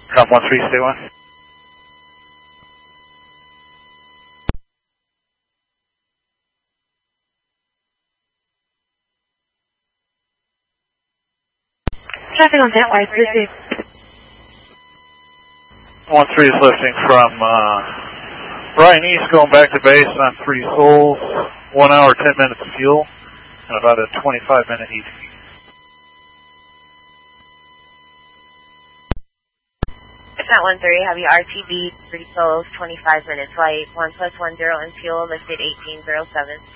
Drop 13, stay 1. Traffic on Jetwise, 3-2. 13 is lifting from Ryan East going back to base on 3 Souls. 1 hour, 10 minutes of fuel, and about a 25-minute heat. At 13, have your RTB, 3 Souls, 25-minute flight, 1+10 in fuel, lifted 1807.